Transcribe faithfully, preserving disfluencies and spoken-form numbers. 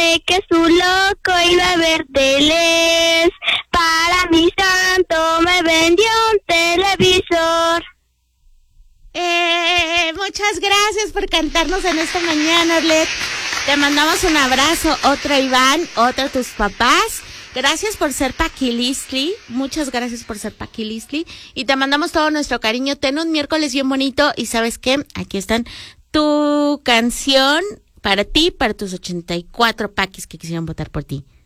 de que su loco iba a ver teles. Para mi santo me vendió un televisor. Eh, muchas gracias por cantarnos en esta mañana, Arlet. Te mandamos un abrazo, otro Iván, otro a tus papás. Gracias por ser Paquilistli, muchas gracias por ser Paquilistli. Y te mandamos todo nuestro cariño. Ten un miércoles bien bonito. Y ¿sabes qué? Aquí están tu canción para ti, para tus ochenta y cuatro paquis que quisieran votar por ti.